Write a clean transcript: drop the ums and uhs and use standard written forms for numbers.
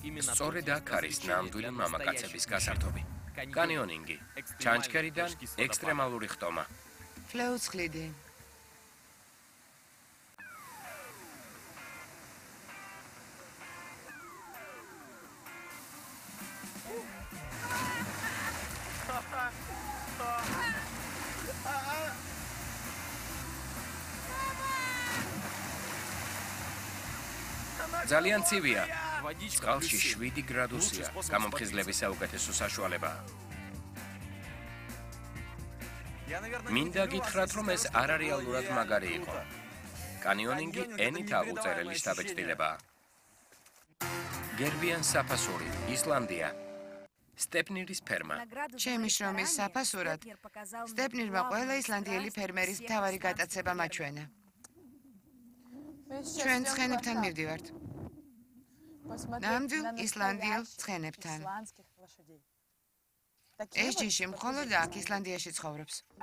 სწორედ აქ არის ნამდვილი მამაკაცების გასართობი. კანიონინგი, ჩანჩქერიდან ექსტრემალური ხტომა. ფლეუცხლიდი. ძალიან ცივია. წყალში 7 გრადუსია. გამომხიზლების საუკეთესო საშუალებაა. მინდა გითხრათ, რომ ეს არარეალურად მაგარი იყო. კანიონინგი ენით აღუწერელი შთაბეჭდილებაა. გერბიან საფასური, ისლანდია. სტეპნირის ფერმა. ჩემი შრომის საფასურად სტეპნირმა ყველა ისლანდიელი ფერმერის მთავარი გატაცება მაჩვენა. ჩვენ ცხენებთან მივდივართ. ნამდვილ ისლანდიელ ცხენებთან. ეს ჯიში მხოლოდ აქ ისლანდიაში ცხოვრობს.